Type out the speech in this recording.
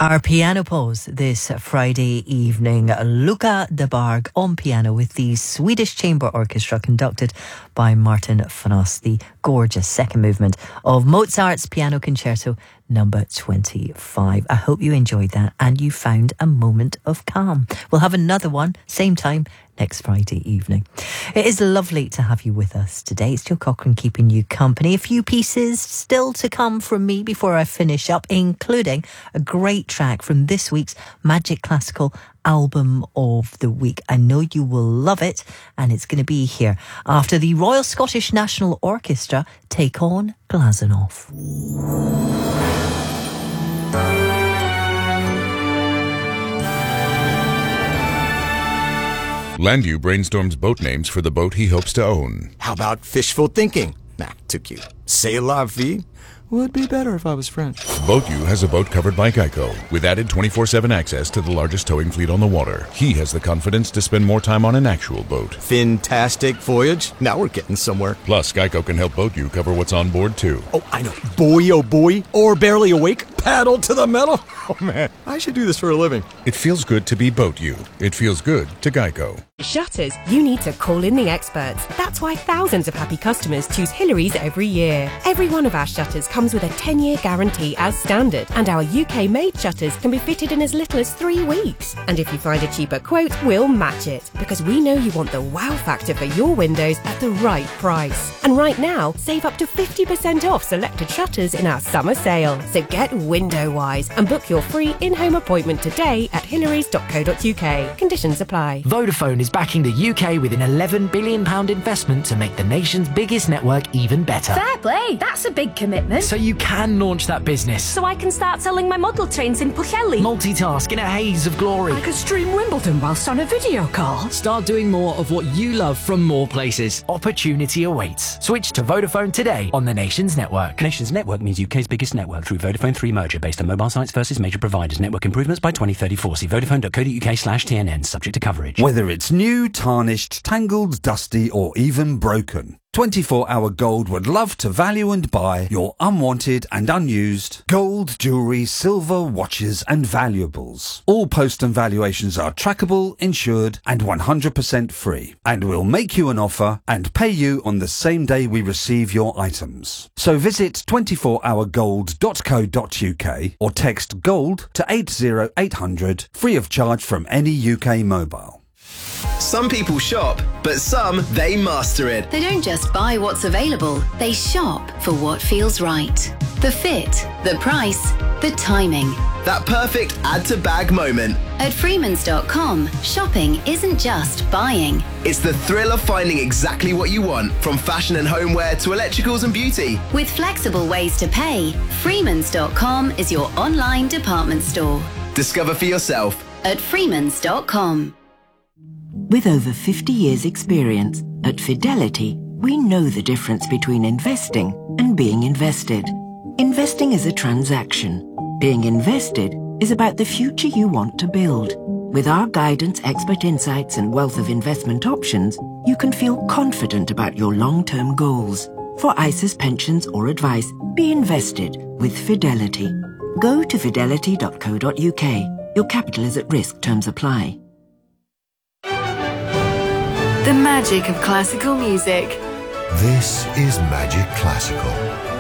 Our piano pause this Friday evening, Luca de Barg on piano with the Swedish Chamber Orchestra conducted by Martin van Os, the gorgeous second movement of Mozart's Piano Concerto number 25. I hope you enjoyed that and you found a moment of calm. We'll have another one, same time, next Friday evening. It is lovely to have you with us today. It's Jill Cochran keeping you company. A few pieces still to come from me before I finish up, including a great track from this week's Magic Classical Album of the Week. I know you will love it, and it's going to be here after the Royal Scottish National Orchestra take on Glazunov. Landau brainstorms boat names for the boat he hopes to own. How about fishful thinking? Nah, too cute. C'est la vie? Would be better if I was French. BoatU has a boat covered by Geico, with added 24/7 access to the largest towing fleet on the water. He has the confidence to spend more time on an actual boat. Fantastic voyage. Now we're getting somewhere. Plus, Geico can help BoatU cover what's on board, too. Oh, I know. Boy, oh boy. Or barely awake. Paddle to the metal. Oh, man. I should do this for a living. It feels good to be BoatU. It feels good to Geico. Shutters, you need to call in the experts. That's why thousands of happy customers choose Hillary's every year. Every one of our shutters comes with a 10-year guarantee as standard, and our UK-made shutters can be fitted in as little as 3 weeks. And if you find a cheaper quote, we'll match it, because we know you want the wow factor for your windows at the right price. And right now, save up to 50% off selected shutters in our summer sale. So get window-wise and book your free in-home appointment today at hillarys.co.uk. Conditions apply. Vodafone is backing the UK with an £11 billion investment to make the nation's biggest network even better. Fair play, that's a big commitment. So you can launch that business. So I can start selling my model trains in Pwllheli. Multitask in a haze of glory. I could stream Wimbledon whilst on a video call. Start doing more of what you love from more places. Opportunity awaits. Switch to Vodafone today on the Nations Network. Nations Network means UK's biggest network through Vodafone 3 merger based on mobile sites versus major providers. Network improvements by 2034. See vodafone.co.uk/TNN, subject to coverage. Whether it's new, tarnished, tangled, dusty, or even broken, 24 Hour Gold would love to value and buy your unwanted and unused gold, jewellery, silver, watches and valuables. All post and valuations are trackable, insured and 100% free. And we'll make you an offer and pay you on the same day we receive your items. So visit 24hourgold.co.uk or text GOLD to 80800 free of charge from any UK mobile. Some people shop, but some, they master it. They don't just buy what's available, they shop for what feels right. The fit, the price, the timing. That perfect add-to-bag moment. At Freemans.com, shopping isn't just buying. It's the thrill of finding exactly what you want, from fashion and homeware to electricals and beauty. With flexible ways to pay, Freemans.com is your online department store. Discover for yourself at Freemans.com. With over 50 years' experience, at Fidelity, we know the difference between investing and being invested. Investing is a transaction. Being invested is about the future you want to build. With our guidance, expert insights, and wealth of investment options, you can feel confident about your long-term goals. For ISAs, pensions, or advice, be invested with Fidelity. Go to fidelity.co.uk. Your capital is at risk. Terms apply. The magic of classical music. This is Magic Classical.